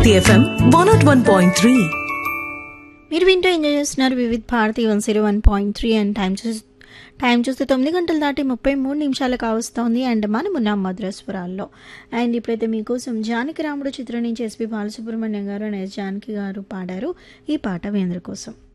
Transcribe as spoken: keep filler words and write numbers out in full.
Bharati FM one not one point three. మీరు వింటూ enjoy చేస్తున్నారు Vividh Bharati one zero one point three and time చూసి time చూస్తే తొమ్మిది గంటలు దాటి ముప్పై మూడు నిమిషాలు కావస్తోంది. అండ్ మనం ఉన్నాం మధురస్వరాల్లో. అండ్ ఇప్పుడైతే మీకోసం జానకి రాముడు చిత్రం నుంచి ఎస్పి బాలసుబ్రహ్మణ్యం గారు అండ్ ఎస్ జానకి గారు పాడారు ఈ పాట మీ అందరి కోసం.